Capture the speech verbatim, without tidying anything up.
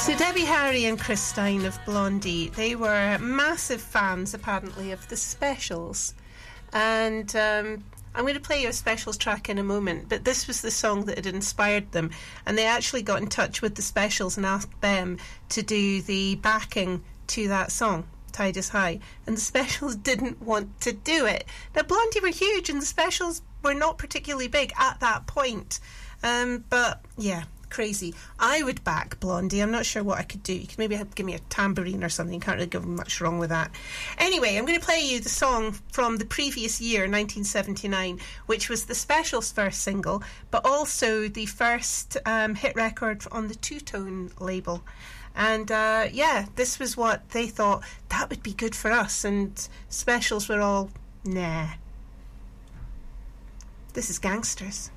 So Debbie Harry and Chris Stein of Blondie, they were massive fans apparently of the Specials, and um, I'm going to play you a Specials track in a moment, but this was the song that had inspired them, and they actually got in touch with the Specials and asked them to do the backing to that song, Tide is High, and the Specials didn't want to do it. Now Blondie were huge and the Specials were not particularly big at that point, um, but yeah, crazy. I would back Blondie. I'm not sure what I could do. You could maybe have, give me a tambourine or something. Can't really give them much wrong with that. Anyway, I'm going to play you the song from the previous year, nineteen seventy-nine, which was the Specials' first single, but also the first um, hit record on the Two Tone label. And uh, yeah, this was what they thought that would be good for us, and Specials were all, nah. This is Gangsters.